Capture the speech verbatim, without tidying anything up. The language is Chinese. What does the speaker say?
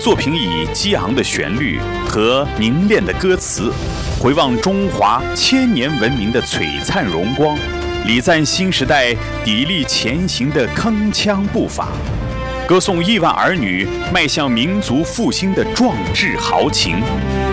作品以激昂的旋律和凝练的歌词，回望中华千年文明的璀璨荣光，礼赞新时代砥砺前行的铿锵步伐，歌颂亿万儿女迈向民族复兴的壮志豪情。